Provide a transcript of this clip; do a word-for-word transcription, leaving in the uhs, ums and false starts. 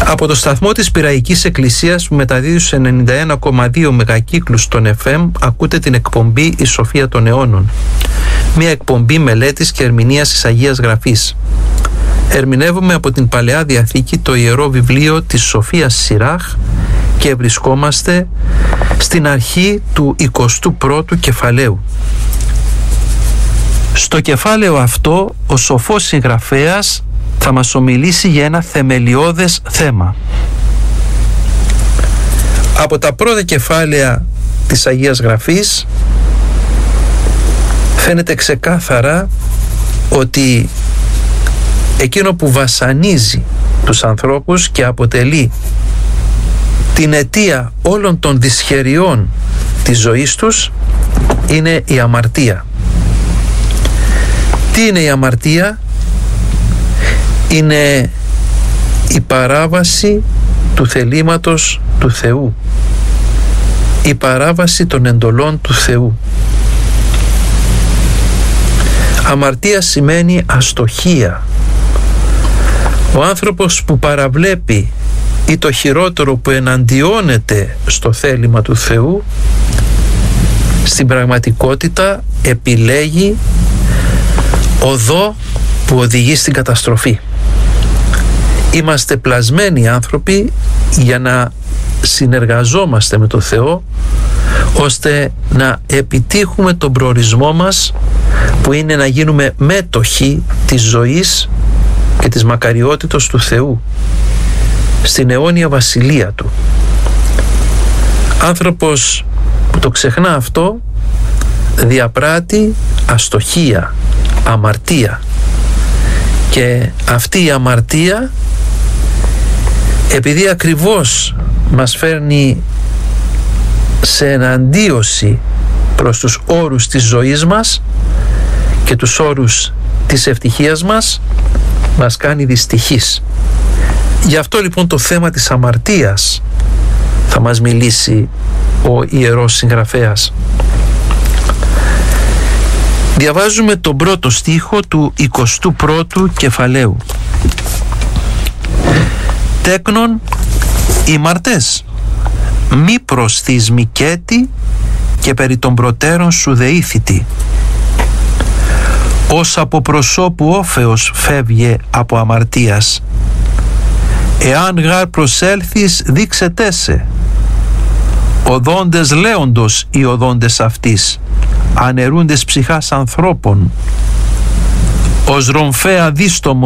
Από το σταθμό της Πειραϊκής Εκκλησίας που μεταδίδει στους ενενήντα ένα κόμμα δύο μεγακύκλους των εφ εμ ακούτε την εκπομπή «Η Σοφία των Αιώνων», μια εκπομπή μελέτης και ερμηνείας της Αγίας Γραφής. Ερμηνεύουμε από την Παλαιά Διαθήκη το Ιερό Βιβλίο της Σοφίας Σιράχ και βρισκόμαστε στην αρχή του εικοστού πρώτου κεφαλαίου. Στο κεφάλαιο αυτό ο σοφός συγγραφέας θα μας ομιλήσει για ένα θεμελιώδες θέμα. Από τα πρώτα κεφάλαια της Αγίας Γραφής φαίνεται ξεκάθαρα ότι εκείνο που βασανίζει τους ανθρώπους και αποτελεί την αιτία όλων των δυσχεριών της ζωής τους είναι η αμαρτία. Τι είναι η αμαρτία? Είναι η παράβαση του θελήματος του Θεού, η παράβαση των εντολών του Θεού. Αμαρτία σημαίνει αστοχία. Ο άνθρωπος που παραβλέπει ή το χειρότερο που εναντιώνεται στο θέλημα του Θεού, στην πραγματικότητα επιλέγει οδό που οδηγεί στην καταστροφή. Είμαστε πλασμένοι άνθρωποι για να συνεργαζόμαστε με τον Θεό ώστε να επιτύχουμε τον προορισμό μας, που είναι να γίνουμε μέτοχοι της ζωής και της μακαριότητος του Θεού στην αιώνια βασιλεία Του. Άνθρωπος που το ξεχνά αυτό διαπράττει αστοχία, αμαρτία, και αυτή η αμαρτία, επειδή ακριβώς μας φέρνει σε εναντίωση προς τους όρους της ζωής μας και τους όρους της ευτυχίας μας, μας κάνει δυστυχείς. Γι' αυτό λοιπόν το θέμα της αμαρτίας θα μας μιλήσει ο Ιερός Συγγραφέας. Διαβάζουμε τον πρώτο στίχο του εικοστού πρώτου κεφαλαίου. «Τέκνον ημαρτές, μη προσθείς μικέτη και περί των προτέρων σου δεήθητη. Ως από προσώπου όφεως φεύγε από αμαρτίας. Εάν γάρ προσέλθεις δείξετέ σε. Οδόντες λέοντος οι οδόντες αυτής, αναιρούντες ψυχάς ανθρώπων. Ως ρομφαία δίστομο